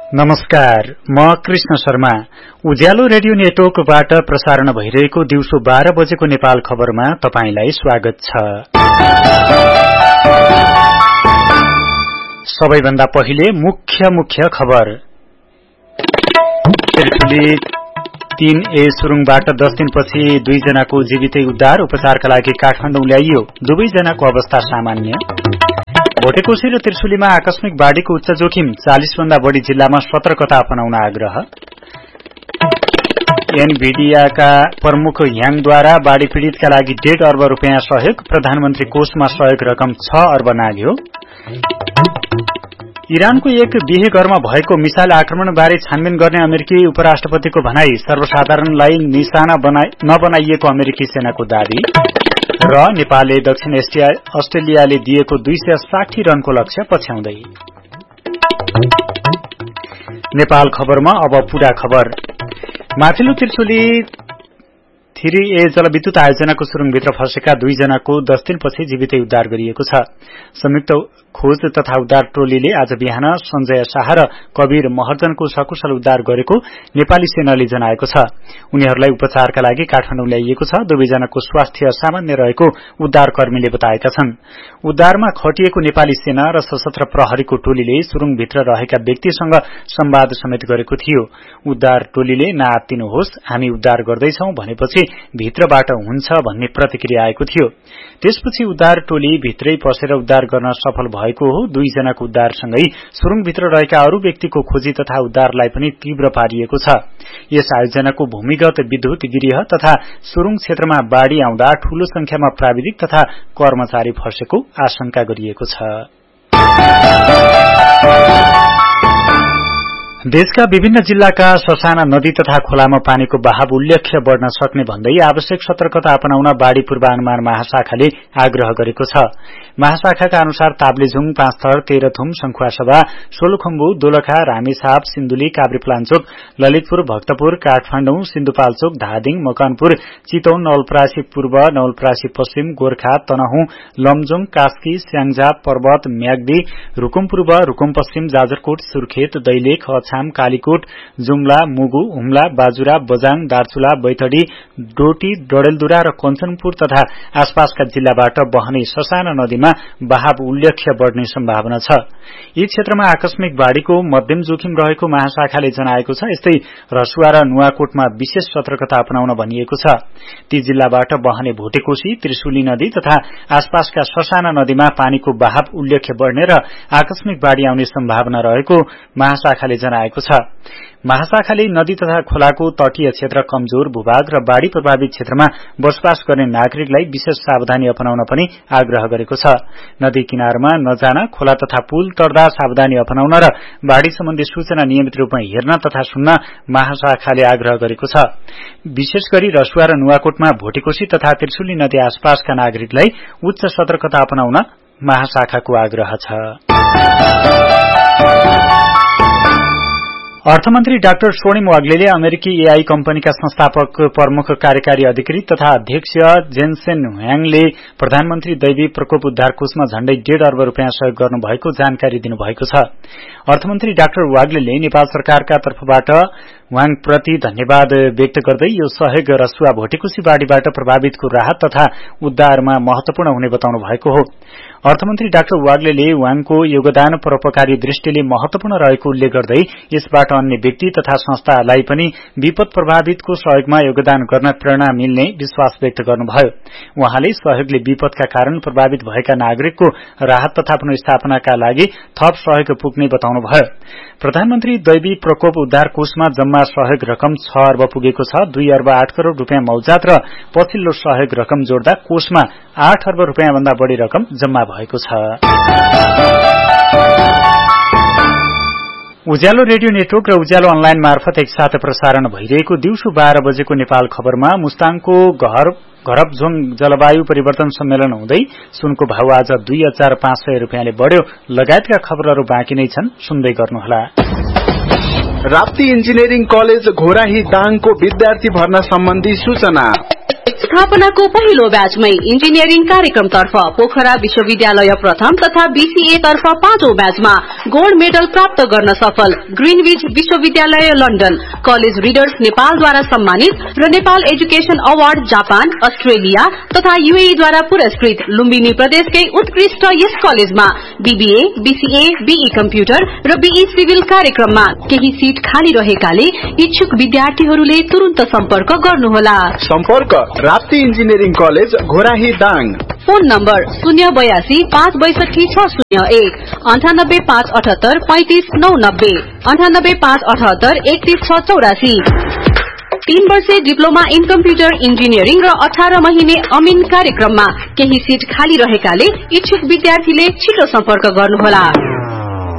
नमस्कार, म कृष्ण शर्मा। उज्यालो रेडियो नेटवर्कबाट प्रसारण भइरहेको दिउँसो 12 बजेको नेपाल खबरमा तपाईंलाई स्वागत छ। सबैभन्दा पहिले मुख्य खबर। त्रिशुली 3A सुरुङबाट 10 दिनपछि 2 जनाको जीवितै उद्धार, उपचारका लागि काठमाडौँ ल्याइयो। दुवै जनाको अवस्था सामान्य। भोटेकोशी र त्रिशुलीमा आकस्मिक बाढ़ीको उच्च जोखिम, 40 भन्दा बढ़ी जिल्लामा सतर्कता अपनाउन आग्रह। एनभिडियाका प्रमुख ह्याङद्वारा बाढ़ी पीड़ितका लागि 1.5 अर्ब रुपियाँ सहयोग, प्रधानमन्त्री कोषमा सहयोग रकम 6 अर्ब नाग्यो। इरानको एक बिहे घरमा भएको मिसाइल आक्रमणबारे छानबिन गर्ने अमेरिकी उपराष्ट्रपतिको भनाई, सर्वसाधारणलाई निशाना नबनाइएको अमेरिकी सेनाको दावी। र नेपालले दक्षिण अस्ट्रेलियाले दिएको 260 रनको लक्ष्य पछ्याउँदै। नेपाल खबरमा अब पूरा खबर। माथिल्लो त्रिशुली 3A जलविद्युत आयोजनाको सुरुङभित्र फँसेका 2 जनाको 10 दिनपछि जीवितै उद्धार गरिएको छ। संयुक्त खोज तथा उद्धार टोलीले आज बिहान सञ्जय शाह र कबीर महर्जनको सकुशल उद्धार गरेको नेपाली सेनाले जनाएको छ। उनीहरूलाई उपचारका लागि काठमाडौँ ल्याइएको छ। दुवैजनाको स्वास्थ्य सामान्य रहेको उद्धारकर्मीले बताएका छन्। उद्धारमा खटिएको नेपाली सेना र सशस्त्र प्रहरीको टोलीले सुरुङभित्र रहेका व्यक्तिसँग संवाद समेत गरेको थियो। उद्धार टोलीले नआत्तिनुहोस्, हामी उद्धार गर्दैछौं भनेपछि भित्रबाट हुन्छ भन्ने प्रतिक्रिया आएको थियो। त्यसपछि उद्धार टोली भित्रै पसेर उद्धार गर्न सफल भएको हो। 2 जनाको उद्धारसँगै सुरुङभित्र रहेका अरू व्यक्तिको खोजी तथा उद्धारलाई पनि तीव्र पारिएको छ। यस आयोजनाको भूमिगत विद्युत गिरिह तथा सुरुङ क्षेत्रमा बाढ़ी आउँदा ठूलो संख्यामा प्राविधिक तथा कर्मचारी फँसेको आशंका गरिएको छ। देशका विभिन्न जिल्लाका ससाना नदी तथा खोलामा पानीको बहाव उल्लेख्य बढ़न सक्ने भन्दै आवश्यक सतर्कता अपनाउन बाढ़ी पूर्वानुमान महाशाखाले आग्रह गरेको छ। महाशाखाका अनुसार ताप्लेजुङ, पाँचथर, तेह्रथुम, संखुवासभा, सोलुखुम्बु, दोलखा, रामेछाप, सिन्धुली, काभ्रेपलाञ्चोक, ललितपुर, भक्तपुर, काठमाडौँ, सिन्धुपाल्चोक, धादिङ, मकनपुर, चितवन, नवलपरासी पूर्व, नवलपरासी पश्चिम, गोर्खा, तनहुँ, लमजुङ, कास्की, स्याङ्जा, पर्वत, म्याग्दी, रुकुम पूर्व, रुकुम पश्चिम, जाजरकोट, सुर्खेत, दैलेख, अछाम, कालीकोट, जुम्ला, मुगु, हुम्ला, बाजुरा, बजाङ, दार्चुला, बैतडी, डोटी, डडेलधुरा र कञ्चनपुर तथा आसपासका जिल्लाबाट बहने ससाना नदीमा बहाव उल्लेख्य बढ़ने सम्भावना छ। यी क्षेत्रमा आकस्मिक बाढ़ीको मध्यम जोखिम रहेको महाशाखाले जनाएको छ। यस्तै रसुवा र नुवाकोटमा विशेष सतर्कता अपनाउन भनिएको छ। ती जिल्लाबाट बहने भोटेकोशी, त्रिशुली नदी तथा आसपासका ससाना नदीमा पानीको बहाव उल्लेख्य बढ़ने र आकस्मिक बाढ़ी आउने सम्भावना रहेको महाशाखाले जनाएको छ। महाशाखाले नदी तथा खोलाको तटीय क्षेत्र, कमजोर भूभाग र बाढ़ी प्रभावित क्षेत्रमा बसोबास गर्ने नागरिकलाई विशेष सावधानी अपनाउन पनि आग्रह गरेको छ। नदी किनारमा नजान, खोला तथा पुल तर्दा सावधानी अपनाउन र बाढ़ी सम्बन्धी सूचना नियमित रूपमा हेर्न तथा सुन्न महाशाखाले आग्रह गरेको छ। विशेष गरी रसुवा र नुवाकोटमा भोटेकोशी तथा त्रिशुली नदी आसपासका नागरिकलाई उच्च सतर्कता अपनाउन महाशाखाको आग्रह छ। अर्थमन्त्री डाक्टर स्वर्णिम वाग्लेले अमेरिकी एआई कम्पनीका संस्थापक, प्रमुख कार्यकारी अधिकारी तथा अध्यक्ष जेन्सेन ह्वाङले प्रधानमन्त्री दैवी प्रकोप उद्धार कोषमा झण्डै 1.5 अर्ब रुपियाँ सहयोग गर्नुभएको जानकारी दिनुभएको छ। अर्थमन्त्री डाक्टर वाग्लेले नेपाल सरकारका तर्फबाट ह्वाङप्रति धन्यवाद व्यक्त गर्दै यो सहयोग रसुवा, भोटेकोशी बाढ़ीबाट प्रभावितको राहत तथा उद्धारमा महत्वपूर्ण हुने बताउनु भएको हो। अर्थमन्त्री डाक्टर वाग्लेले ह्वाङको योगदान परोपकारी दृष्टिले महत्वपूर्ण रहेको उल्लेख गर्दै यसबाट अन्य व्यक्ति तथा संस्थालाई पनि विपद प्रभावितको सहयोगमा योगदान गर्न प्रेरणा मिल्ने विश्वास व्यक्त गर्नुभयो। उहाँले सहयोगले विपदका कारण प्रभावित भएका नागरिकको राहत तथा पुनर्स्थापनाका लागि थप सहयोग पुग्ने बताउनुभयो। प्रधानमन्त्री दैवी प्रकोप उद्धार कोषमा जम्मा सहयोग रकम 6 अर्ब पुगेको छ। 2 अर्ब 8 करोड़ रुपियाँ मौजात र पछिल्लो सहयोग रकम जोड्दा कोषमा 8 अर्ब रुपियाँ भन्दा बढ़ी रकम जम्मा भएको छ। उज्यालो रेडियो नेटवर्क र उज्यालो अनलाइन मार्फत एकसाथ प्रसारण भइरहेको दिउँसो 12 बजेको नेपाल खबरमा मुस्ताङको घरपझोङ जलवायु परिवर्तन सम्मेलन हुँदै सुनको भाव आज 2500 रुपियाँले बढ़्यो लगायतका खबरहरू बाँकी नै छन्, सुन्दै गर्नुहोला। राप्ती इन्जिनियरिङ कलेज घोराही दाङको विद्यार्थी भर्ना सम्बन्धी सूचना। व्यवस्थापनाको पहिलो ब्याचमै इन्जिनियरिङ कार्यक्रमतर्फ पोखरा विश्वविद्यालय प्रथम तथा बीसीए तर्फ 5औं ब्याचमा गोल्ड मेडल प्राप्त गर्न सफल ग्रीनविच विश्वविद्यालय लन्डन, कलेज रिडर्स नेपालद्वारा सम्मानित र Nepal education award Japan, Australia तथा यूएई द्वारा पुरस्कृत लुम्बिनी प्रदेशकै उत्कृष्ट यस कलेजमा बीबीए, बीसीए, बीई कम्प्युटर र बीई सिभिल कार्यक्रममा केही सीट खाली रहेकाले इच्छुक विद्यार्थीहरूले तुरुन्त सम्पर्क गर्नुहोला। सम्पर्क Rapti engineering college Ghorahi Dang. Phone number 082 562 601 98 578 35 990 98 578 31 684। 3 वर्षे डिप्लोमा इन कम्प्युटर इन्जिनियरिङ र 18 महिने अमिन कार्यक्रममा केही सीट खाली रहेकाले इच्छुक विद्यार्थीले छिटो सम्पर्क गर्नुहोला।